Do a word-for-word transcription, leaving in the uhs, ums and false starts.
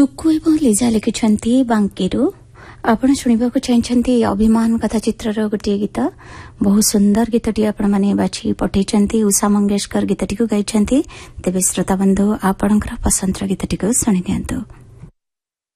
ଟୁକୁ ଏବଂ ଲିଜା ଲେଖିଛନ୍ତି ବାଙ୍କିରୁ। ଆପଣ ଶୁଣିବାକୁ ଚାହିଁଛନ୍ତି ଅଭିମାନ କଥା ଚିତ୍ରର ଗୋଟିଏ ଗୀତ। ବହୁତ ସୁନ୍ଦର ଗୀତଟି ଆପଣମାନେ ବାଛି ପଠାଇଛନ୍ତି। ଉଷା ମଙ୍ଗେଶକର ଗୀତଟିକୁ ଗାଇଛନ୍ତି। ତେବେ ଶ୍ରୋତାବନ୍ଧୁ ଆପଣଙ୍କର ପସନ୍ଦର ଗୀତଟିକୁ ଶୁଣି ନିଅନ୍ତୁ।